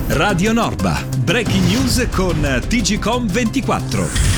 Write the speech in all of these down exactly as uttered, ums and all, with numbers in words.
Radio Norba, breaking news con T G Com ventiquattro.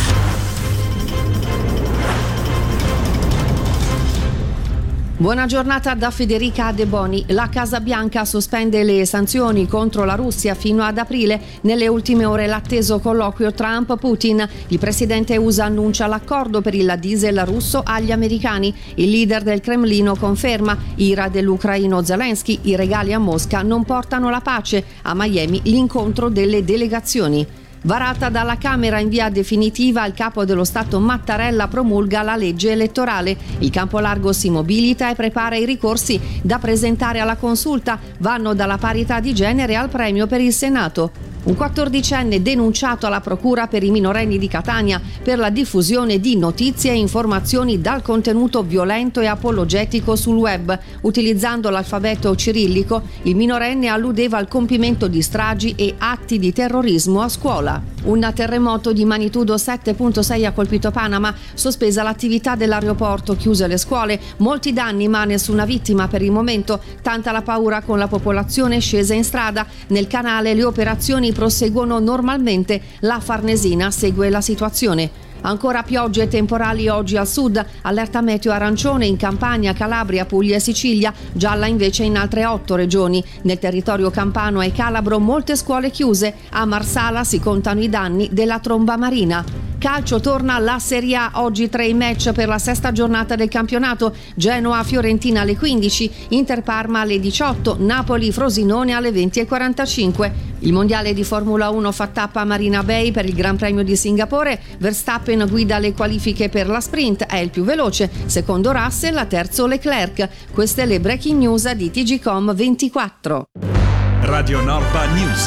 Buona giornata da Federica De Boni. La Casa Bianca sospende le sanzioni contro la Russia fino ad aprile. Nelle ultime ore l'atteso colloquio Trump-Putin. Il presidente U S A annuncia l'accordo per il diesel russo agli americani. Il leader del Cremlino conferma ira dell'ucraino Zelensky. I regali a Mosca non portano la pace. A Miami l'incontro delle delegazioni. Varata dalla Camera in via definitiva, il capo dello Stato Mattarella promulga la legge elettorale. Il Campolargo si mobilita e prepara i ricorsi da presentare alla consulta. Vanno dalla parità di genere al premio per il Senato. Un quattordicenne denunciato alla procura per i minorenni di Catania per la diffusione di notizie e informazioni dal contenuto violento e apologetico sul web. Utilizzando l'alfabeto cirillico, il minorenne alludeva al compimento di stragi e atti di terrorismo a scuola. Un terremoto di magnitudo sette virgola sei ha colpito Panama, sospesa l'attività dell'aeroporto, chiuse le scuole, molti danni ma nessuna vittima per il momento, tanta la paura con la popolazione scesa in strada. Nel canale le operazioni proseguono normalmente, la Farnesina segue la situazione. Ancora piogge e temporali oggi al sud, allerta meteo arancione in Campania, Calabria, Puglia e Sicilia, gialla invece in altre otto regioni. Nel territorio campano e calabro molte scuole chiuse, a Marsala si contano i danni della tromba marina. Calcio, torna alla Serie A, oggi tre match per la sesta giornata del campionato. Genoa-Fiorentina alle quindici, Inter-Parma alle diciotto, Napoli-Frosinone alle venti e quarantacinque. Il mondiale di Formula uno fa tappa a Marina Bay per il Gran Premio di Singapore. Verstappen guida le qualifiche per la sprint, è il più veloce, secondo Russell, terzo Leclerc. Queste le breaking news di T G Com ventiquattro. Radio Norba News.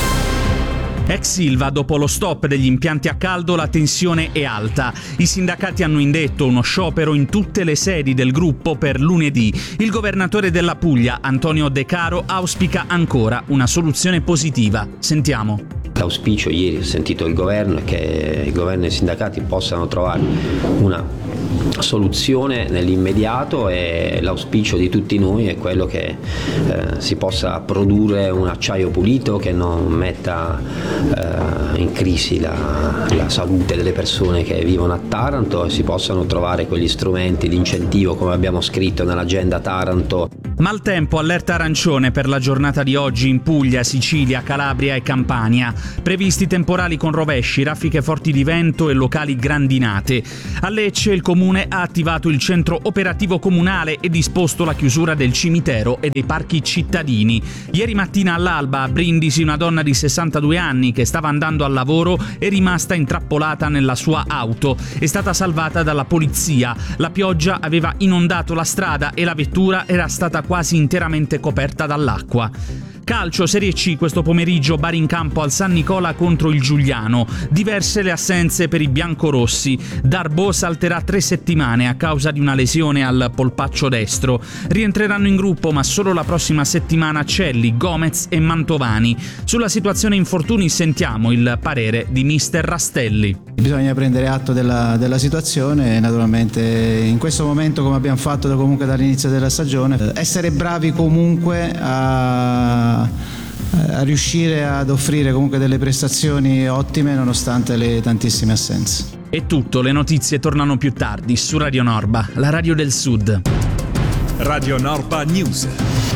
Ex Ilva, dopo lo stop degli impianti a caldo la tensione è alta. I sindacati hanno indetto uno sciopero in tutte le sedi del gruppo per lunedì. Il governatore della Puglia, Antonio De Caro, auspica ancora una soluzione positiva. Sentiamo. L'auspicio, ieri ho sentito il governo, è che il governo e i sindacati possano trovare una soluzione nell'immediato, e l'auspicio di tutti noi è quello che eh, si possa produrre un acciaio pulito che non metta eh, in crisi la, la salute delle persone che vivono a Taranto, e si possano trovare quegli strumenti di incentivo come abbiamo scritto nell'agenda Taranto. Maltempo, allerta arancione per la giornata di oggi in Puglia, Sicilia, Calabria e Campania. Previsti temporali con rovesci, raffiche forti di vento e locali grandinate. A Lecce il comune ha attivato il centro operativo comunale e disposto la chiusura del cimitero e dei parchi cittadini. Ieri mattina all'alba a Brindisi una donna di sessantadue anni che stava andando al lavoro è rimasta intrappolata nella sua auto. È stata salvata dalla polizia. La pioggia aveva inondato la strada e la vettura era stata quasi interamente coperta dall'acqua. Calcio, Serie C, questo pomeriggio Bari in campo al San Nicola contro il Giuliano. Diverse le assenze per i biancorossi. Darbo salterà tre settimane a causa di una lesione al polpaccio destro. Rientreranno in gruppo ma solo la prossima settimana Celli, Gomez e Mantovani. Sulla situazione infortuni sentiamo il parere di mister Rastelli. Bisogna prendere atto della, della situazione e naturalmente in questo momento, come abbiamo fatto da, comunque dall'inizio della stagione, essere bravi comunque a a riuscire ad offrire comunque delle prestazioni ottime nonostante le tantissime assenze. È tutto, le notizie tornano più tardi su Radio Norba, la radio del Sud. Radio Norba News.